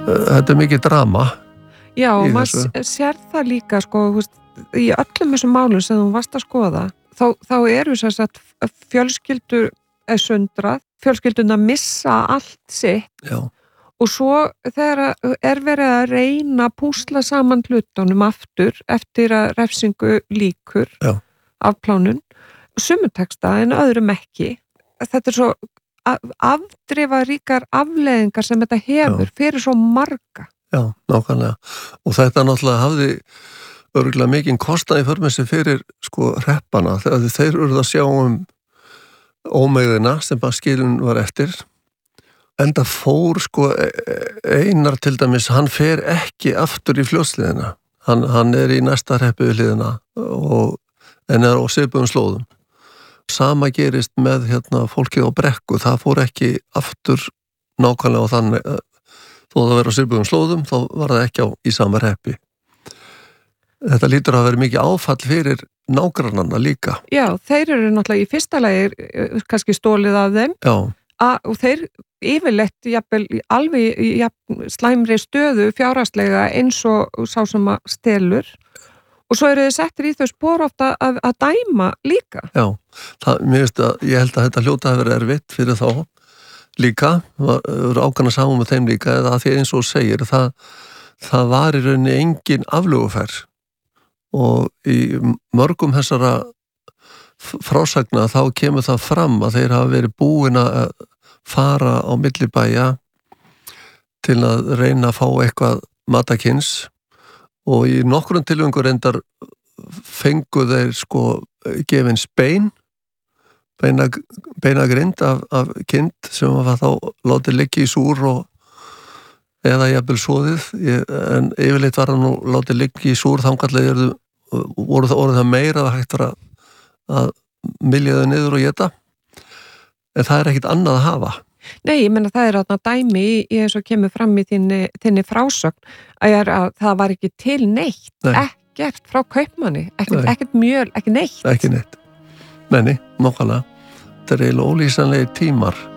þetta mikið drama. Já, í maður þessu. sér það líka sko, þú veist, í öllum þessum málum sem þú varst að skoða, þá eru sem sagt fjölskyldur sundrað, fjölskylduna missa allt sitt Já, og svo þegar verið að reyna að púsla saman hlutunum aftur eftir að refsingu lýkur Já. afplánun, sumum teksta en öðrum ekki. Þetta svo afdrifaríkar afleiðingar sem þetta hefur fyrir svo marga. Já, nákvæmlega. Og þetta náttúrulega hafði örugglega mikinn kostnað í för með sig fyrir sko hreppana þegar þeir urðu að sjá ómegðina sem að skilin var eftir. Enda fór sko Einar til dæmis, hann fer ekki aftur í Fljótshlíðina. Hann í næsta hreppuhliðina en á svipuðum slóðum. Sama gerist með fólkið á Brekku, það fór ekki aftur nákvæmlega á þannig þó það verið á svipuðum slóðum, þá var það ekki í sama hreppi. Þetta lítur að vera mikið áfall fyrir nágrannanna líka. Já, þeir eru náttúrulega í fyrsta lagi kannski stólið af þeim. Já. Og þeir yfirleitt jafnvel alveg slæmri stöðu fjárhagslega eins og sá sem að stelur. Og svo eru þið settir í þau spor ofta að dæma líka. Já, ég held að þetta hljóta að vera erfitt fyrir þá líka, ákvæmna saman með þeim líka, eða að því eins og segir, það var í rauninni engin aflöguferð og í mörgum þessara frásagna þá kemur það fram að þeir hafa verið búin að fara á millibæja til að reyna að fá eitthvað matakins og í nokkrum tilfengur reyndar fengu þeir sko gefins beinagrind af kind sem var þá látið liggja í súr eða jafnvel soðið en yfirleitt var hann nú látið liggja í súr þangarlega voru það meira að hægt að mylja þau niður og éta en það ekkert annað að hafa. Nei, ég menna það þarna dæmi í eins og kemur fram í þinni frásögn að það var ekki til neitt. Ekkert frá kaupmanni, ekkert mjöl, ekki neitt. Ekki neitt. Nei, nákvæmlega. Þetta eiginlega ólýsanlegir tímar.